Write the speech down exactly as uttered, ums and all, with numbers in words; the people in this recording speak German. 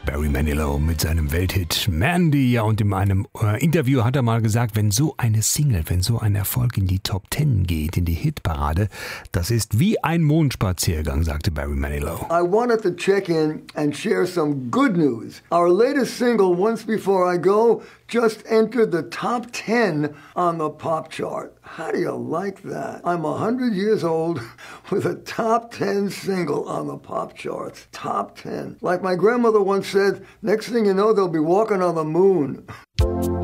Barry Manilow mit seinem Welthit Mandy. Ja, und in einem äh, Interview hat er mal gesagt, wenn so eine Single, wenn so ein Erfolg in die Top Ten geht, in die Hitparade, das ist wie ein Mondspaziergang, sagte Barry Manilow. I wanted to check in and share some good news. Our latest single, Once Before I Go, just entered the top ten on the pop chart. How do you like that? I'm one hundred years old with a top ten single on the pop charts. Top ten. Like my grandmother once said, next thing you know, they'll be walking on the moon.